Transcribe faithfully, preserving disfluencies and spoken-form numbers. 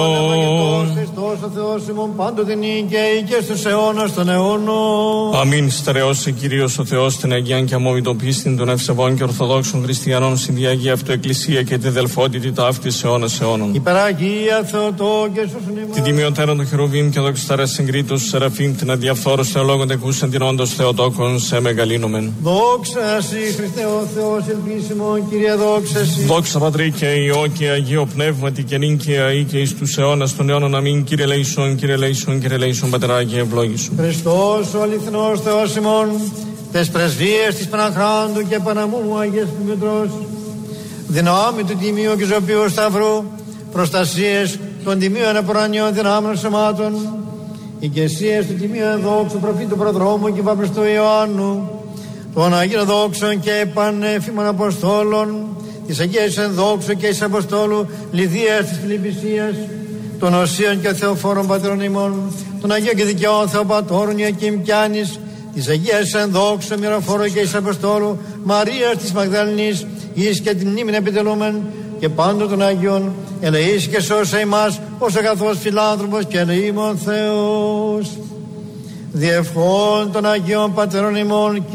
Χριστός ο Θεός ημών πάντοτε νικαίοι και στους αιώνας των αιώνων. Αμήν. Στερεώσε Κύριος ο Θεός την Αγίαν και αμόμητο πίστην των ευσεβών και ορθοδόξων χριστιανών στην Διαγία Αυτοεκκλησία και τη δελφότητη ταύτης αιώνας αιώνων. Υπεραγία Θεοτό και σώσον ημάς. Την τιμιωτέρων των χερουβίμ και δοξασταρές συγκρίτους Σεραφείμ, την αδιαφθόρους θεολόγων τεκούσαν την όντως Θεοτόκον σε μεγαλύνομεν. Δόξα σοι Χριστέ ο Θεός ελπίσιμον, Κύριε δόξα σοι. Δόξα Πατρί και Υιό και Αγίο Πνεύματι και νυν και αεί και εις τους αιώνας των αιώνων. Αμήν. Κύριε λέησον, Κύριε λέησον, Κύριε λέησον, Πατερά και ευλόγησον. Χριστός ο αληθινός Θεός ημών, τες πρεσβείες της Παναχράντου και Παναμούμου Αγίας Μητρός, δυνάμει του Τιμίου και Ζωπίου Σταυρού, προστασίες των Τιμίων Επουρανιών δυνάμεων σωμάτων, ηγεσίες του Τιμίου Ενδόξου Προφήτου Προδρόμου και Βαπριστού Ιωάννου, των Αγίων Δόξων και Πανέφημων Αποστόλων, της Αγίας Ενδόξου και της Αποστόλου Λιδίας της Φιλιππισίας, των Οσίων και Θεοφόρων Πατέρων ημών, των Αγίων και Δικαιών Θεοπατώρων Ιακήμ Κιάνης, της Αγίας Ενδόξου Μυροφόρου και της Αποστόλου Μαρίας της Μαγδαληνής, εις και την μνήμην επιτελούμεν και πάντων των Αγίων, ελεήσει και σώσε ημάς ως αγαθός φιλάνθρωπος και ελεήμων Θεός. Διευχών των Αγίων Πατέρων ημών,